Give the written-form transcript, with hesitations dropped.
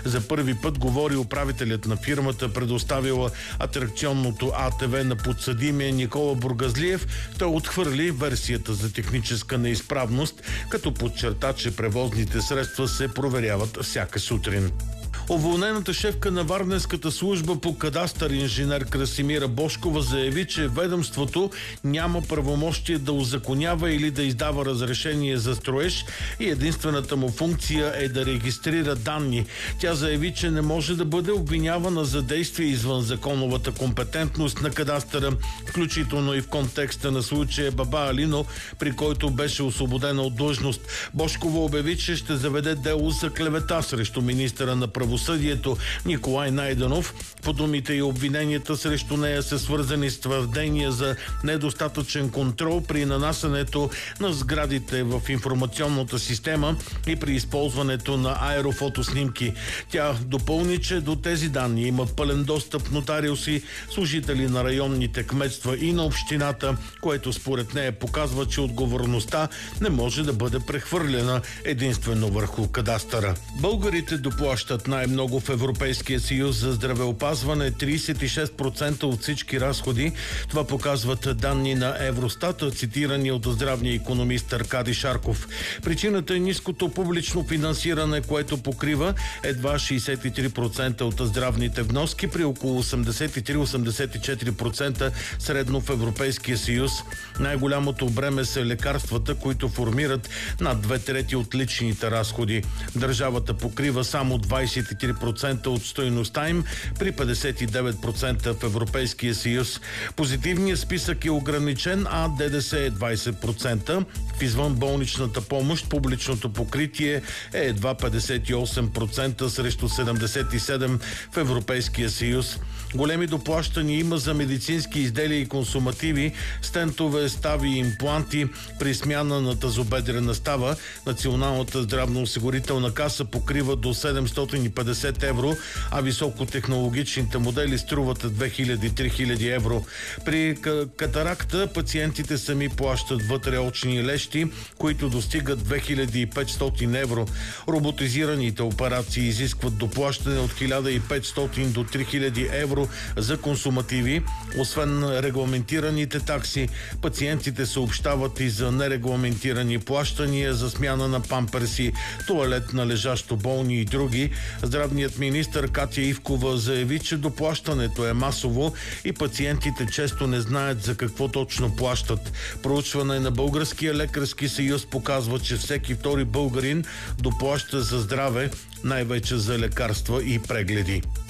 За първи път говори управителят на фирмата, предоставила атракционното АТВ на подсъдимия Никола Бургазлиев. Той отхвърли версията за техническа неизправност, като подчерта, че превозните средства се проверяват всяка сутрин. Уволнената шефка на Варненската служба по кадастър инженер Красимира Божкова заяви, че ведомството няма правомощие да узаконява или да издава разрешение за строеж и единствената му функция е да регистрира данни. Тя заяви, че не може да бъде обвинявана за действие извън законовата компетентност на кадастъра, включително и в контекста на случая Баба Алино, при който беше освободена от длъжност. Божкова обяви, че ще заведе дело за клевета срещу министъра на правосъдието Николай Найденов. По думите и обвиненията срещу нея са свързани с твърдения за недостатъчен контрол при нанасянето на сградите в информационната система и при използването на аерофотоснимки. Тя допълни, че до тези данни има пълен достъп нотариуси, служители на районните кметства и на общината, което според нея показва, че отговорността не може да бъде прехвърлена единствено върху кадастъра. Българите доплащат най-много в Европейския съюз за здравеопазване, 36% от всички разходи. Това показват данни на Евростат, цитирани от здравния икономист Аркадий Шарков. Причината е ниското публично финансиране, което покрива едва 63% от здравните вноски при около 83-84% средно в Европейския съюз. Най-голямото бреме са лекарствата, които формират над 2/3 от личните разходи. Държавата покрива само 23% от стойността им при 59% в Европейския съюз. Позитивният списък е ограничен, а ДДС е 20%. В извънболничната помощ публичното покритие е едва 58% срещу 77% в Европейския съюз. Големи доплащания има за медицински изделия и консумативи, стентове, стави и импланти при смяна на тазобедрена става. Националната здравноосигурителна каса покрива до 750 евро, а високотехнологичните модели струват 2000-3000 евро. При катаракта пациентите сами плащат вътреочни лещи, които достигат 2500 евро. Роботизираните операции изискват доплащане от 1500 до 3000 евро за консумативи. Освен регламентираните такси, пациентите съобщават и за нерегламентирани плащания за смяна на памперси, тоалет на лежащо болни и други. Здравният министър Катя Ивкова заяви, че доплащането е масово и пациентите често не знаят за какво точно плащат. Проучване на Българския лекарски съюз показва, че всеки втори българин доплаща за здраве, най-вече за лекарства и прегледи.